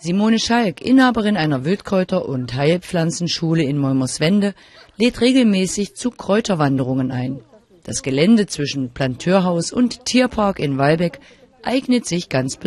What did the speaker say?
Simone Schalk, Inhaberin einer Wildkräuter- und Heilpflanzenschule in Molmerswende, lädt regelmäßig zu Kräuterwanderungen ein. Das Gelände zwischen Planteurhaus und Tierpark in Walbeck eignet sich ganz